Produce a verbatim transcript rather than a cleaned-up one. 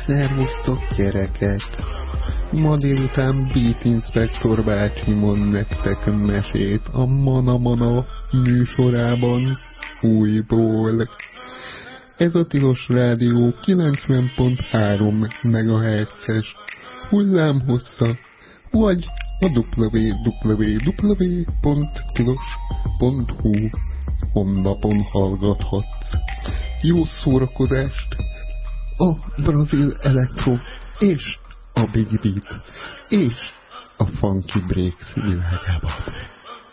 Szervusztok gyerekek! Ma délután Beat Inspector bácsi mond nektek mesét a Mana Mana műsorában újból. Ez a Tilos Rádió kilencven pont három megahertzes hullámhossza, vagy a double-u double-u double-u pont tilos pont hu honlapon hallgathatsz. Jó szórakozást a brazil elektro és a big beat és a funky breaks világában.